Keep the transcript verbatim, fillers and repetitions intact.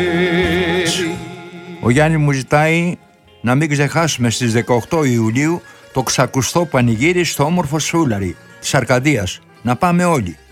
Ο Γιάννη μου ζητάει να μην ξεχάσουμε στις δεκαοκτώ Ιουλίου το ξακουστό πανηγύρι στο όμορφο Σούλαρι της Αρκαδίας. Να πάμε όλοι.